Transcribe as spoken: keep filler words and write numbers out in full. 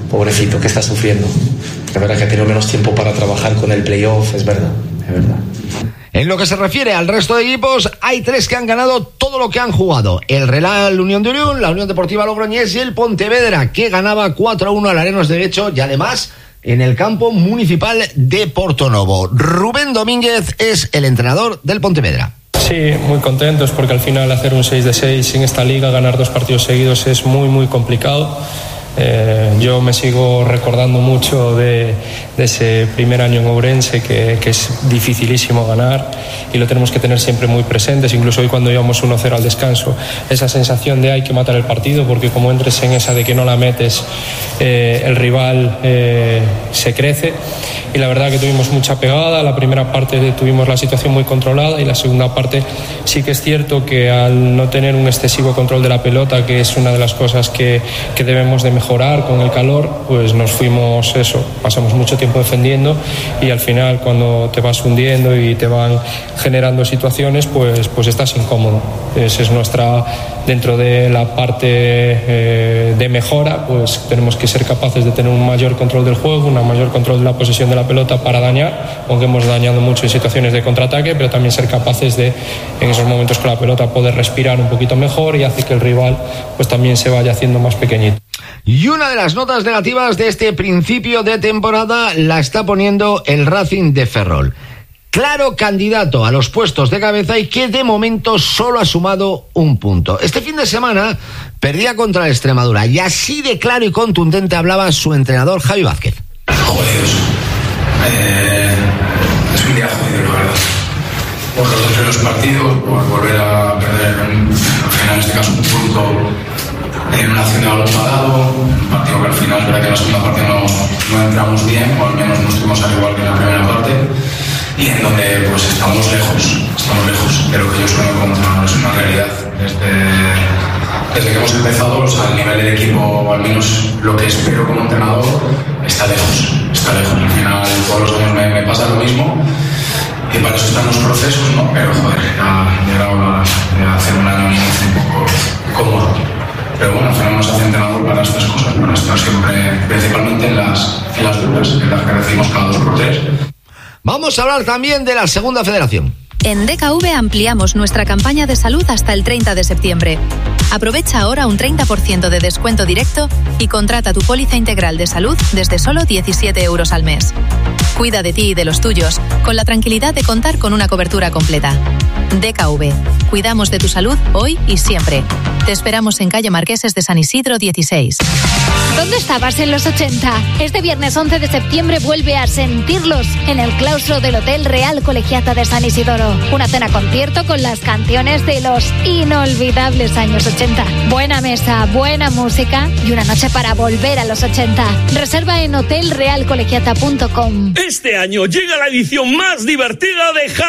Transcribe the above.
pobrecito, que está sufriendo. Es verdad que ha tenido menos tiempo para trabajar con el playoff, es verdad, es verdad. En lo que se refiere al resto de equipos, hay tres que han ganado todo lo que han jugado. El Real Unión de Unión, la Unión Deportiva Logroñés y el Pontevedra, que ganaba cuatro a uno al Arenas de Guecho y además en el campo municipal de Portonovo. Rubén Domínguez es el entrenador del Pontevedra. Sí, muy contentos porque al final hacer un seis de seis en esta liga, ganar dos partidos seguidos es muy muy complicado. Eh, yo me sigo recordando mucho de, de ese primer año en Ourense que, que es dificilísimo ganar y lo tenemos que tener siempre muy presentes, incluso hoy cuando íbamos uno cero al descanso, esa sensación de hay que matar el partido porque como entres en esa de que no la metes eh, el rival eh, se crece y la verdad que tuvimos mucha pegada. La primera parte tuvimos la situación muy controlada y la segunda parte sí que es cierto que al no tener un excesivo control de la pelota, que es una de las cosas que, que debemos de mejorar con el calor, pues nos fuimos eso, pasamos mucho tiempo defendiendo y al final cuando te vas hundiendo y te van generando situaciones pues, pues estás incómodo. Esa es nuestra, dentro de la parte eh, de mejora, pues tenemos que ser capaces de tener un mayor control del juego, un mayor control de la posesión de la pelota para dañar, aunque hemos dañado mucho en situaciones de contraataque, pero también ser capaces de en esos momentos con la pelota poder respirar un poquito mejor y hace que el rival pues también se vaya haciendo más pequeñito. Y una de las notas negativas de este principio de temporada la está poniendo el Racing de Ferrol. Claro candidato a los puestos de cabeza y que de momento solo ha sumado un punto. Este fin de semana perdía contra la Extremadura y así de claro y contundente hablaba su entrenador Javi Vázquez. Jodidos. Eh, es un día jodido, la verdad. Por los dos primeros partidos, por volver a perder un, al final en este caso un punto en una acción de balón parado, un partido que al final, verdad que en la segunda parte no, no entramos bien, o al menos no estuvimos al igual que en la primera parte, y en donde pues estamos lejos, estamos lejos de lo que yo suelo encontrar, es una realidad. Desde, desde que hemos empezado, o sea, el nivel del equipo, o al menos lo que espero como entrenador, está lejos, está lejos. Al final, todos los años me, me pasa lo mismo, y para eso están los procesos, ¿no? Pero, joder, ya llega hora de hacer un año un poco cómodo. Pero bueno, al final nos hace entrenador para estas cosas, para estar siempre, principalmente en las, en las dudas, en las que recibimos cada dos por tres. Vamos a hablar también de la Segunda Federación. En D K V ampliamos nuestra campaña de salud hasta el treinta de septiembre. Aprovecha ahora un treinta por ciento de descuento directo y contrata tu póliza integral de salud desde solo diecisiete euros al mes. Cuida de ti y de los tuyos, con la tranquilidad de contar con una cobertura completa. D K V. Cuidamos de tu salud hoy y siempre. Te esperamos en calle Marqueses de San Isidro dieciséis. ¿Dónde estabas en los ochenta? Este viernes once de septiembre vuelve a sentirlos en el claustro del Hotel Real Colegiata de San Isidoro. Una cena concierto con las canciones de los inolvidables años ochenta. Buena mesa, buena música y una noche para volver a los ochenta. Reserva en hotel real colegiata punto com. Este año llega la edición más divertida de